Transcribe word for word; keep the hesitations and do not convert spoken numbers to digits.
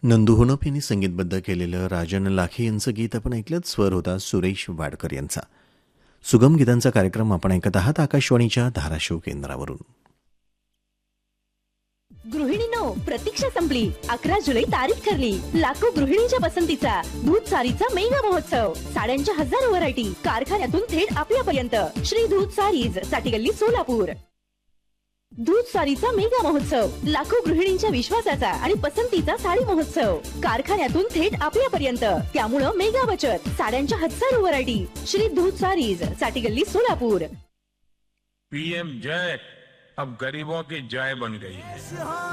नंदू हुनप यांनी संगीतबद्ध केलेलं राजन लाखे यांचं गीत आपण ऐकलं. स्वर होता सुरेश वाडकर यांचा. सुगम गीतांचा कार्यक्रम आपण ऐकत आहात आकाशवाणीच्या धाराशिव केंद्रावरून. गृहिणींनो, प्रतीक्षा संपली. अकरा जुलै तारीख ठरली. लाखो गृहिणींच्या पसंतीचा दूध सारीचा मेगा महोत्सव. साड्यांच्या हजारो व्हरायटी कारखान्यातून थेट आपल्यापर्यंत. श्री दूध सारीज, साठी गल्ली, सोलापूर. दूध सारीचा मेगा महोत्सव, लाखो गृहिणींच्या विश्वासाचा आणि पसंतीचा साडी महोत्सव. कारखान्यातून थेट आपल्यापर्यंत, त्यामुळं मेगा बचत. साड्यांच्या हजारो व्हरायटी. श्री दूध सारीज, साठी गल्ली, सोलापूर. पीएम जय अब गरीबों की जय बन गई है.